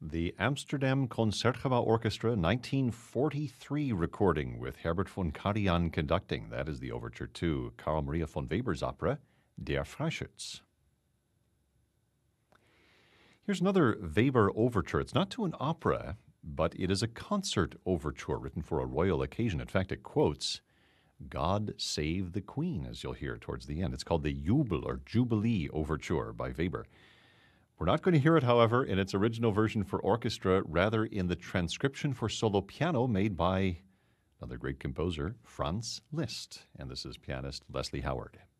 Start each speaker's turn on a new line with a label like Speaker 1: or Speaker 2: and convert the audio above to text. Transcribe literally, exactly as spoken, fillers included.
Speaker 1: The Amsterdam Concertgebouw Orchestra, nineteen forty-three recording with Herbert von Karajan conducting. That is the overture to Carl Maria von Weber's opera, Der Freischütz. Here's another Weber overture. It's not to an opera, but it is a concert overture written for a royal occasion. In fact, it quotes God Save the Queen, as you'll hear towards the end. It's called the Jubel or Jubilee Overture by Weber. We're not going to hear it, however, in its original version for orchestra, rather in the transcription for solo piano made by another great composer, Franz Liszt. And this is pianist Leslie Howard.